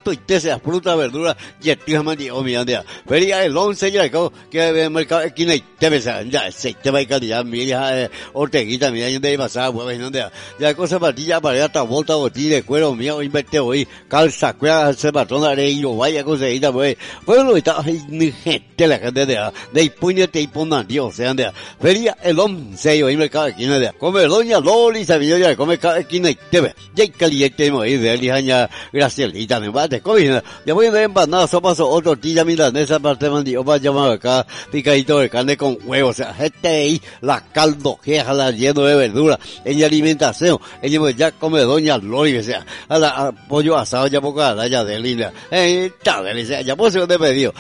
y sea fruta, verdura, yetis, mandi, o miandea. Feria el 11 ya que el mercado esquina y te besa, ya se te va a calidad, mira, orteguita, mira, yo de ahí pasaba, huevos, no de ya cosa patilla para allá, volta, botí de cuero, mío, inverte hoy, calza, cueva, se patrona, de yo, vaya conseguida, pues lo está, ni gente, la gente de ahí, puñete y pongan, Dios, se anda. Feria el 11 yo, y mercado esquina de come doña Loli, sabía ya, come cada esquina y te ve, ya hay caliente, mo, y de Lijaña, Gracielita, me bate, comida, ya voy a empanada, sopa, otro tortilla milanesa, parte mandi, o va a llamar acá, picadito de carne con huevos, o sea, gente ahí, la caldo, la lleno de verdura, en alimentación, ella ya come doña Loli, o sea, a pollo asado, ya poca ya de línea, está delicia, ya puedo ser de pedido,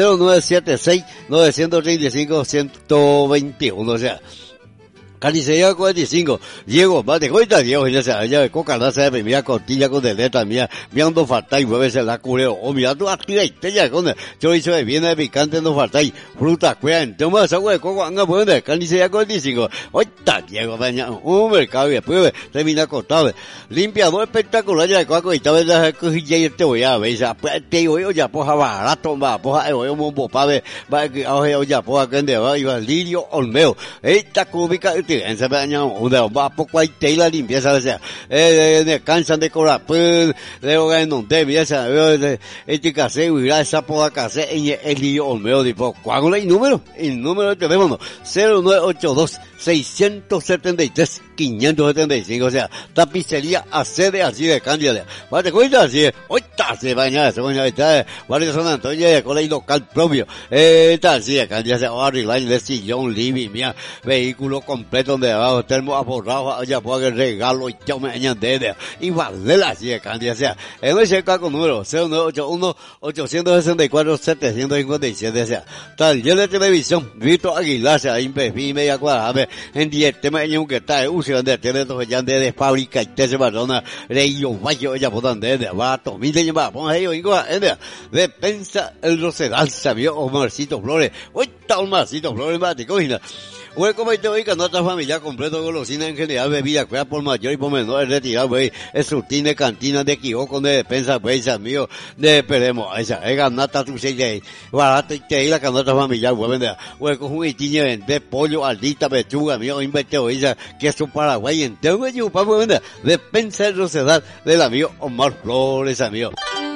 0976-935-121, o sea, Carnicería 45, Diego, mate, cuenta Diego, ya sea, ya coca la se mira cortilla con deleta mía, mirando falta y mueve se la cureo, o mira tú activa y te ya con chorizo de viene de picante no falta y fruta, cuean, toma esa hueá, coco, anga, bueno, Carnicería 45, oita Diego, mañana, un mercado y después termina cortado, limpiador espectacular ya de coco y tal vez la cojilla y te voy a ver, ya, te voy ya, poja barato, va, poja, un bombo pave, va, ya, poja, que ande, va, iba, Lirio Olmeo, esta cúbica, en ese año una va poco hay la limpieza o sea cansan de cobrar pues de hogar no te esa este case y esa poda case en el lío Olmeo tipo ¿cuál es el número de teléfono 0982-673-575 o sea tapicería accede así de Cándida vale cuenta así hoy está se baña está vale San Antonio de colegio local propio está así de Cándida se va a arreglar el sillón living mía vehículo completo donde abajo termo aborrado allá puede regalo y yo me añade y vale la así de Cándida o sea en ese caso número 0981-864-757 o sea taller de televisión Vito Aguilar se ha impedido media cuadra en 10 temas que está en uso de teléfonos ya de fábrica y te se barona rey yo vaya ya por donde de abajo mire lleva ponga ellos igual de pensa el Rosedal sabio Omarcito Flores hoy está Omarcito Flores va te cogina güey, como te oiga, nuestra familia completo golosina en general, bebida, cuida por mayor y por menor, retirado, güey, es rutina, cantina, de equivoco, de despensa, güey, amigo, de esperemos, esa, ganata, tu se de, barato, y te la canasta familiar, güey, güey, con un itinio de pollo, aldita, pechuga, amigo, inverte, güey, queso Paraguay, entero, güey, güey, despensa de Rosedal, del amigo Omar Flores, amigo.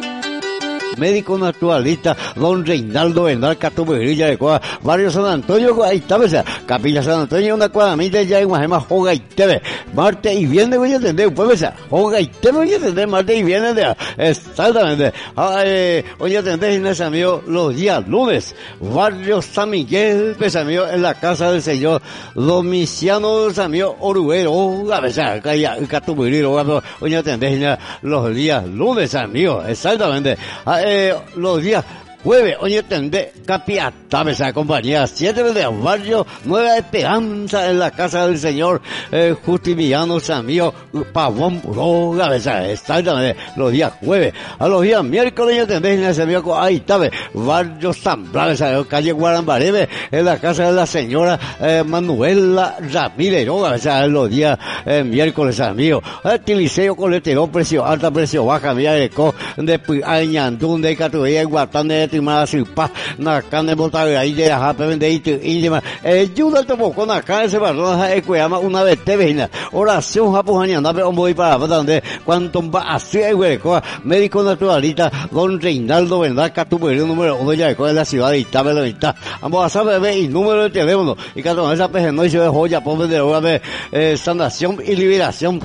Médico naturalista, don Reinaldo Bernal Catuberilla de Coa, barrio San Antonio, ahí está, Capilla San Antonio, una cuadramita ya en Guajema, Joga y TV, martes y viernes voy a atender, pues, Joga y TV voy a atender, martes y viernes, exactamente, voy a atender, en ese amigo, los días lunes, barrio San Miguel, pues, amigo, en la casa del señor Domiciano, amigo, Oruguero, a veces, acá ya, Catuberilla, voy a atender, los días lunes, amigo, exactamente, los días jueves, oye, tendé, Capiatá, esa compañía, 7 de barrio, Nueva Esperanza, en la casa del señor, Justiniano Samío, Pavón, Roga, exactamente, los días jueves, a los días miércoles, oye, tendé, en ese viejo, ahí está, barrio San Blas, calle Guarambarebe, en la casa de la señora, Manuela Ramírez, Roga, los días, miércoles, amigo, Tiliceo, coletero, precio alta, precio baja, mira, de Añandún, de Catubeya, Guatán, de Timada Silpa, na carne botada ahí de la japa vendeit íntima, ayuda tomo con acá ese barro cuidama una vez te veina, oración japujaña, no veo muy para donde cuanto va así hueco, médico naturalista, don Reinaldo Bernal Catuberio número 1 ya de la ciudad de Itabelo está, vamos a saber y número de teléfono, y cada esa peje no hizo de joya, pobre de hora de sanación y liberación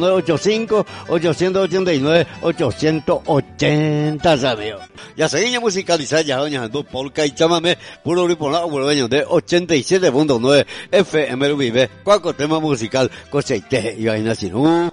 0985-889-880, sabio. Ya seguimos musicalizar ya doña Andú Polka y chámame puro riponado dueño de 87.9 FM Vive, cualquier tema musical, coseite y vaina sin